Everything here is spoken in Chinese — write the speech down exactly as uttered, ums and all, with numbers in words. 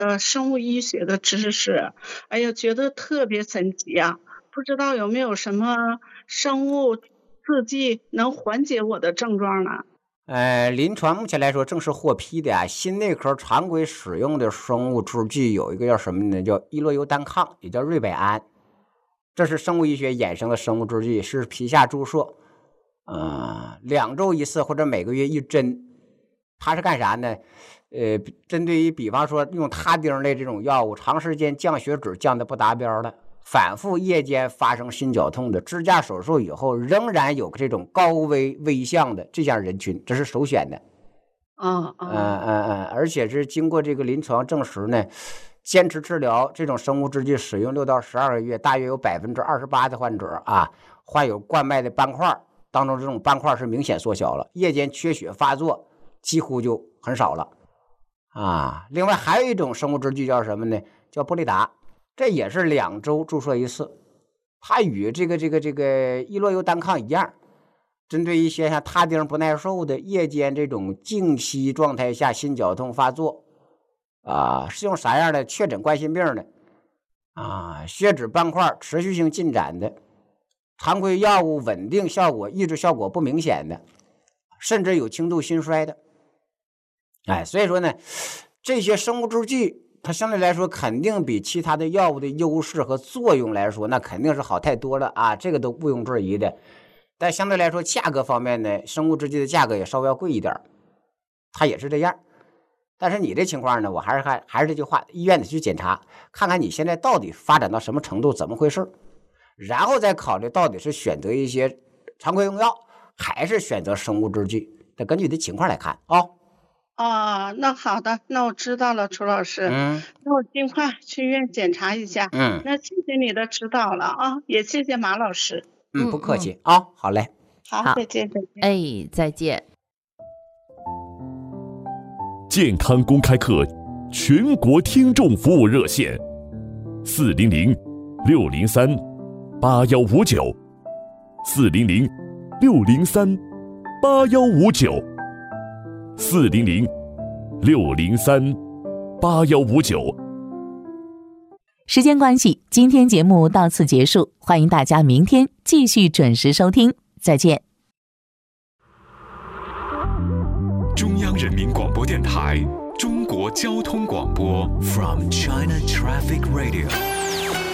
的生物医学的知识，哎呀，觉得特别神奇呀、不知道有没有什么生物制剂能缓解我的症状呢？ 呃，临床目前来说正式获批的啊，心内科常规使用的生物制剂有一个叫什么呢？叫伊洛尤单抗，也叫瑞百安。这是生物医学衍生的生物制剂，是皮下注射，呃，两周一次或者每个月一针。它是干啥呢？呃，针对于比方说用他汀类这种药物，长时间降血脂降的不达标的，反复夜间发生心绞痛的，支架手术以后仍然有这种高危危象的这项人群，这是首选的。 嗯嗯嗯嗯，而且是经过这个临床证实呢，坚持治疗这种生物制剂使用六到十二个月，大约有百分之二十八的患者啊，患有冠脉的斑块当中，这种斑块是明显缩小了，夜间缺血发作几乎就很少了啊。另外还有一种生物制剂叫什么呢？叫波利达，这也是两周注射一次，它与这个这个这个伊洛尤单抗一样，针对一些像他汀不耐受的夜间这种静息状态下心绞痛发作啊，是用啥样的确诊冠心病的啊，血脂斑块持续性进展的，常规药物稳定效果抑制效果不明显的，甚至有轻度心衰的。哎，所以说呢，这些生物制剂它相对来说肯定比其他的药物的优势和作用来说，那肯定是好太多了啊，这个都毋庸置疑的。但相对来说，价格方面呢，生物制剂的价格也稍微要贵一点，它也是这样。但是你这情况呢，我还是还还是这句话，医院得去检查，看看你现在到底发展到什么程度，怎么回事，然后再考虑到底是选择一些常规用药，还是选择生物制剂，得根据你的情况来看啊。哦啊，那好的，那我知道了，楚老师。 嗯， 那我尽快去医院检查一下。 嗯， 那谢谢你的指导了啊，也谢谢马老师。 嗯，不客气啊、哦，好嘞， 好， 好再见，再见。 哎，再见。 健康公开课全国听众服务热线：四零零六零三八幺五九，四零零六零三八幺五九。四零零六零三八幺五九。 时间关系，今天节目到此结束，欢迎大家明天继续准时收听，再见。 中央人民广播电台中国交通广播 From China Traffic Radio